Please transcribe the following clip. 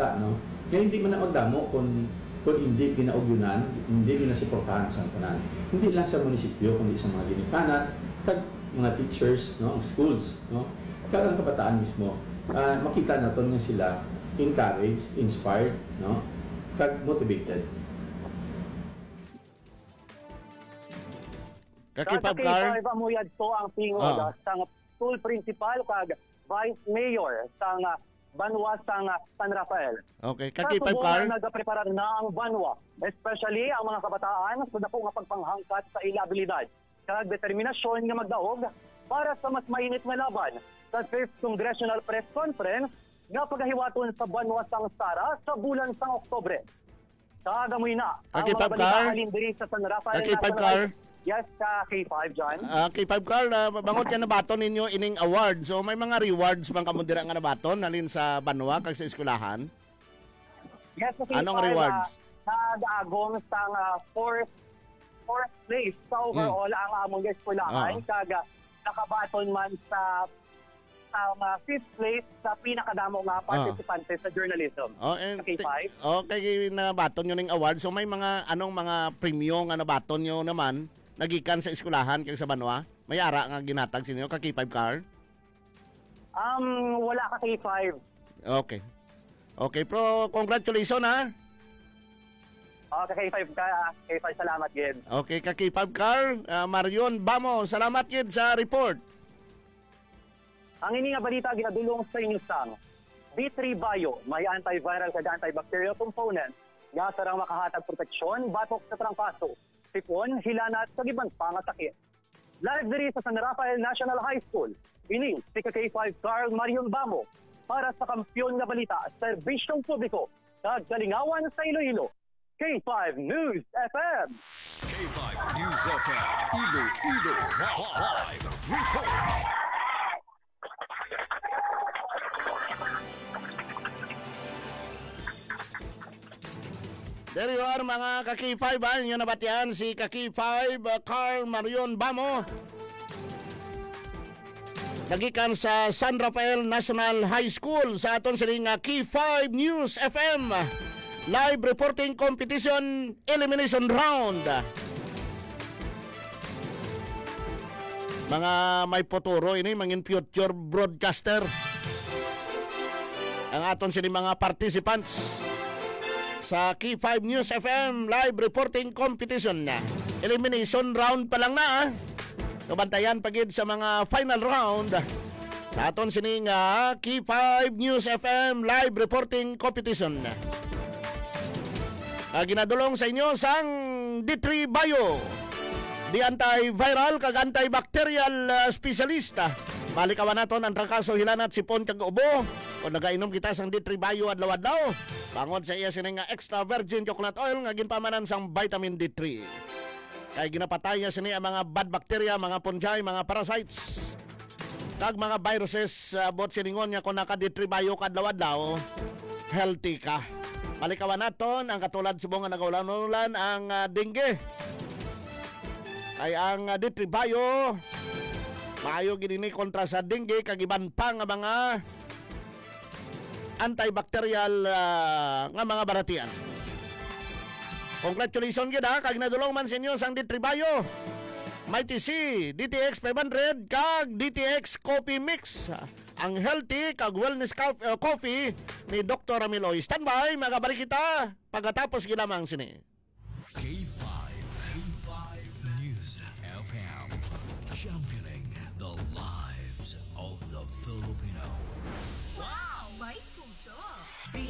bata, no? Kaya hindi man na magdamo kung hindi ginaugyunan, hindi ginasuportahan sa tanan. Hindi lang sa munisipyo, kundi sa mga ginikanan, kag mga teachers, no, ang schools, no, kag ang kabataan mismo. Makita naton nga sila encouraged, inspired, no, kag motivated. Kakipab Carl. Sa amuyad to ang tingod sa school principal kag vice mayor sa Banwa sa San Rafael. Okay, kakipab Carl. Nagapreparar na ang Banwa, especially ang mga kabataan sa dako nga pagpanghangkat sa ila abilidad kag determinasyon nga magdaog para sa mas mainit nga laban sa 5th Congressional Press Conference nga pagahiwaton sa Banwa sang Sara sa bulan sang Oktubre. Kagamoy na ang mga Kakipab Carl. balita diri sa San Rafael. Kakipab Carl. Yes, K5, John. K5 Carl, bangot ka nabaton ninyo ining awards. So may mga rewards bang kamundira nga nabaton nalin sa Banwa kag sa eskwelahan? Yes, K5. Anong rewards? Nag-agong sa fourth place sa overall ang among eskwelahan. Kag nakabaton man sa 5th place sa pinakadamo nga participante sa journalism. K5. Okay, nabaton nyo ning awards. So may mga anong mga premyo nga nabaton nyo naman nagikan sa eskwelahan kag sa Banwa? May ara nga ginatag sa inyo ka K5 Carl? Wala ka K5. Okay. Okay, pero congratulations ha. Okay, K5 salamat gid. Okay, ka K5 Carl, Marion Bamo, salamat gid sa report. Ang ini nga balita ginadulong sa inyo sang D3 Bio, may antiviral kag antibacterial component nga sarang makahatag proteksyon batok sa trangkaso, sipon, hilanat sa ibang pangasakit. Live diri sa San Rafael National High School, ini si K5 Carl Marion Bamo para sa kampyon nga balita, serbisyong publiko kag kalingawan sa Iloilo. K5 News FM. K5 News FM, Iloilo Live Report. There you are mga ka-K5, inyo nabatian si ka-K5 Carl Marion Bamo. Nagikan sa San Rafael National High School sa aton siling K5 News FM live reporting competition elimination round. Mga may poturo ini mangin future broadcaster. Ang aton siling mga participants sa K5 News FM live reporting competition na. Elimination round pa lang na. Kabantayan pagid sa mga final round sa aton sining K5 News FM live reporting competition na. Ginadulong sa inyo sang D3 Bio, di antiviral kag antibacterial specialista. Malikawan naton ang trangkaso, hilanat, sipon kag ubo. Kung nagainom kita sang D3 Bio adlaw-adlaw, bangod sa iya sining extra virgin coconut oil nga ginpamanan sang vitamin D3. Kay ginapatay niya sini ang mga bad bacteria, mga fungi, mga parasites, kag mga viruses bot siningon niya kung naka D3 Bio kadlaw-adlaw, healthy ka. Malikawan naton ang katulad subong nga nagaulan-ulan ang dengue. Ay ang D3 Bio maayo ginini kontra sa dengue kag iban pa nga mga antibacterial nga mga baratian. Congratulations gid kag nadulong man sa inyo sang D3 Bio. May TC, DTX 500 kag DTX Coffee Mix. Ang healthy kag wellness coffee ni Dr. Amiloy. Standby, magabalik kita pagkatapos gilamang sini. K5 News FM, championing the lives of the Filipino. Wow, may puso!